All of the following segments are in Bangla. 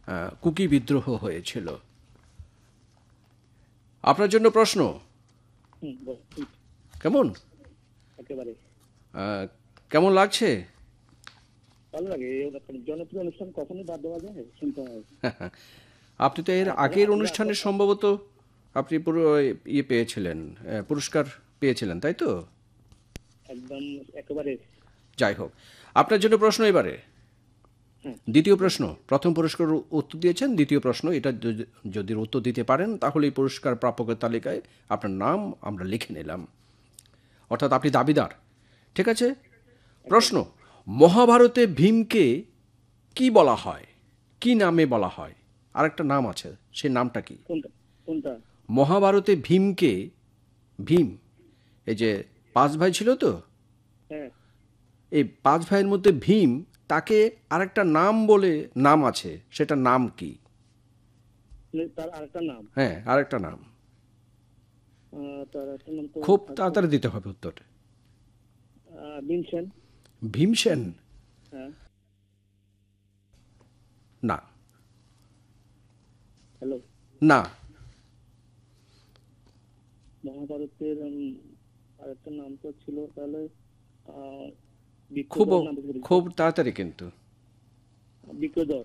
কুকি বিদ্রোহ হয়েছিল। আপনার জন্য প্রশ্ন কেমন একেবারে আহ, কেমন লাগছে? ভালো লাগে। এই জনপ্রিয় অনুষ্ঠান কখনোই বাদ দেওয়া যায়, শুনতে হয়। আপনি তো এর আগের অনুষ্ঠানে সম্ভবত আপনি পুরো ইয়ে পেয়েছিলেন, পুরস্কার পেয়েছিলেন, তাই তো? একদম একেবারে। যাই হোক, আপনার জন্য প্রশ্ন এবারে হ্যাঁ, দ্বিতীয় প্রশ্ন। প্রথম পুরস্কার উত্তর দিয়েছেন, দ্বিতীয় প্রশ্ন এটা যদি উত্তর দিতে পারেন তাহলে এই পুরস্কার প্রাপকের তালিকায় আপনার নাম আমরা লিখে নিলাম, অর্থাৎ আপনি দাবিদার। ঠিক আছে? প্রশ্ন: মহাভারতে ভীমকে কি বলা হয়, কি নামে বলা হয়? আরেকটা নাম আছে, সেই নামটা কি? কোনটা কোনটা? মহাভারতে ভীমকে, ভীম এই যে 5 ভাই ছিল তো, হ্যাঁ, এই 5 ভাইয়ের মধ্যে ভীম, তাকে আরেকটা নাম বলে নাম আছে, সেটা নাম কি? তার আরেকটা নাম। হ্যাঁ, আরেকটা নাম। তার একটা নাম তো খুব তাড়াতাড়ি দিতে হবে উত্তর। ভীমসেন। ভীমসেন? হ্যাঁ। না। হ্যালো। না। মহাভারতের আরেকটা নাম তো ছিল তাহলে। খুব বিক্রদর নাম খুব তাড়াতাড়ি কিন্তু। বিক্রদর।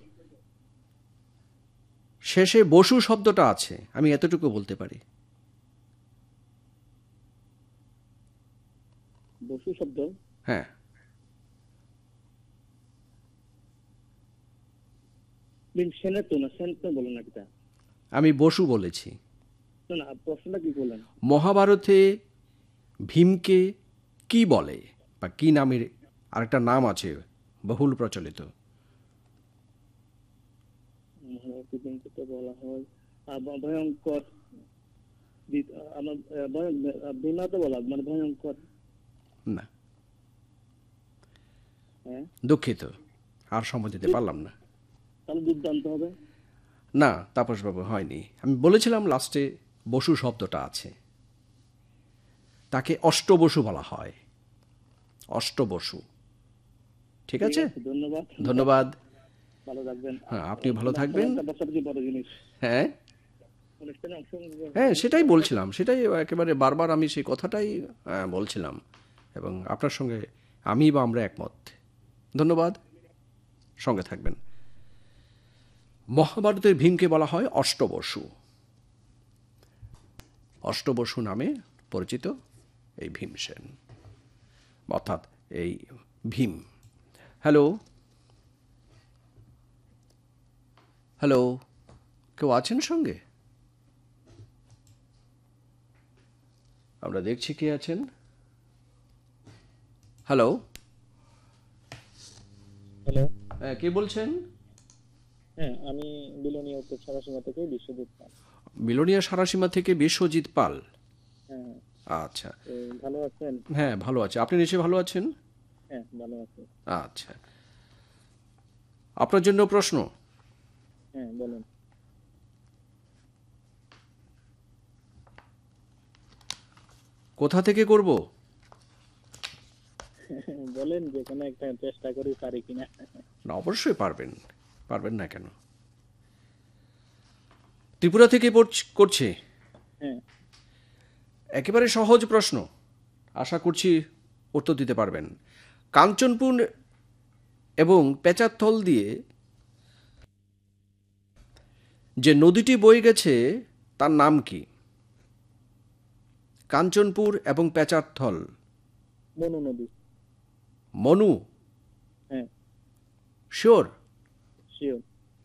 শেষে বসু শব্দটা আছে, আমি এতটুকু বলতে পারি। বসু শব্দ। হ্যাঁ। ভীমসেনের তো না, সেন তো বলো না কিটা। আমি বসু বলেছি। না না, প্রশ্নটা কি বললেন? মহাভারতে ভীমকে কি বলে, বা কি নামের আরেকটা নাম আছে বহুল প্রচলিত? মহাভারতে ভীমকে তো বলা হয় ভয়ঙ্কর। আমার ভীমা তো বলা মানে ভয়ঙ্কর। না, হ্যাঁ, দুঃখিত, আর সময় দিতে পারলাম না। তাহলে দুর্দান্ত হবে। না তাপসবাবু, হয়নি। আমি বলেছিলাম লাস্টে বসু শব্দটা আছে, তাকে অষ্টবসু বলা হয়, অষ্টবসু। ঠিক আছে, ধন্যবাদ। ধন্যবাদ। ভালো থাকবেন। হ্যাঁ, আপনিও ভালো থাকবেন। বড় জিনিস হ্যাঁ অনুষ্ঠানে অংশগ্রহণ। হ্যাঁ, সেটাই বলছিলাম, সেটাই একেবারে বারবার আমি সেই কথাটাই বলছিলাম, এবং আপনার সঙ্গে আমি বা আমরা একমত। ধন্যবাদ, সঙ্গে থাকবেন। মহাভারতের ভীমকে বলা হয় অষ্টবসু, অষ্টবসু নামে পরিচিত এই ভীমসেন, অর্থাৎ এই ভীম। হ্যালো, হ্যালো, কেউ আছেন সঙ্গে? আমরা দেখছি কে আছেন। Hello, hello. কে বলছেন? হ্যাঁ, আমি বিলোনিয়া উত্তর সারাসীমা থেকে বিশ্বজিৎ পাল। মিলোনিয়া সারাসীমা থেকে বিশ্বজিৎ পাল। হ্যাঁ। আচ্ছা। ভালো আছেন? হ্যাঁ, ভালো আছে। আপনি নিশ্চয়ই ভালো আছেন? হ্যাঁ, ভালো আছি। আচ্ছা, আপনার জন্য প্রশ্ন। হ্যাঁ, বলেন। কোথা থেকে করব? বলেন, যে কোনো একটা চেষ্টা করি পারি কিনা। না, অবশ্যই পারবেন, পারবেন না কেন? ত্রিপুরা থেকে করছি। হ্যাঁ। একেবারে সহজ প্রশ্ন, আশা করছি উত্তর দিতে পারবেন। কাঞ্চনপুর এবং পেঁচারথল দিয়ে যে নদীটি বয়ে গেছে তার নাম কি? কাঞ্চনপুর এবং পেঁচারথল। মনু নদী। মনু? হ্যাঁ, শিওর? শিওর।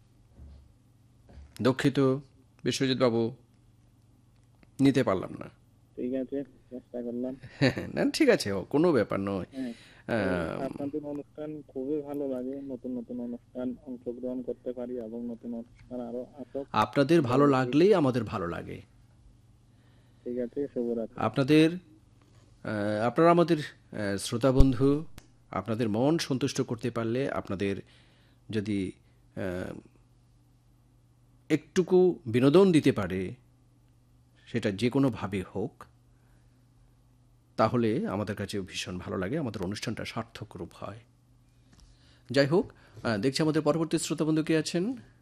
দুঃখিত বিশ্বজিৎ বাবু, নিতে পারলাম না। ঠিক আছে, চেষ্টা করলাম। না ঠিক আছে, কোনো ব্যাপার নয়। হ্যাঁ, আপনাদের অনুষ্ঠান খুবই ভালো লাগে। নতুন নতুন অনুষ্ঠান অংশগ্রহণ করতে পারি এবং নতুন অনুষ্ঠান আরো আসুক। আপনাদের ভালো লাগলেই আমাদের ভালো লাগে। ঠিক আছে, শুভরাত্রি। আপনারা আমাদের শ্রোতা বন্ধু, আপনাদের মন সন্তুষ্ট করতে পারলে, আপনাদের যদি একটুকু বিনোদন দিতে পারে, সেটা যে কোনোভাবে হোক, তাহলে আমাদের কাছে ভীষণ ভালো লাগে, আমাদের অনুষ্ঠানটা সার্থক রূপ হয়। যাই হোক, দেখছি আমাদের পরবর্তী শ্রোতা বন্ধু কে আছেন।